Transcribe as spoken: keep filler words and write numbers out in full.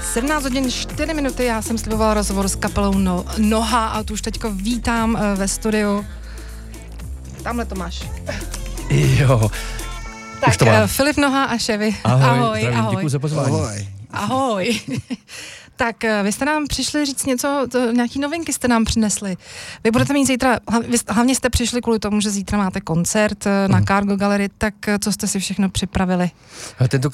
sedmnáct hodin čtyři minuty, já jsem slibovala rozhovor s kapelou no, Noha a tu už teďko vítám uh, ve studiu. Tamhle to máš. Jo. Tak, uh, Filip Noha a Chevy. Ahoj, ahoj. zdravím, ahoj. Děkuji za pozvání. Ahoj. Ahoj. Tak vy jste nám přišli říct něco, to, nějaký novinky jste nám přinesli. Vy budete mít zítra, vy, hlavně jste přišli kvůli tomu, že zítra máte koncert na Cargo Gallery, tak co jste si všechno připravili? Tento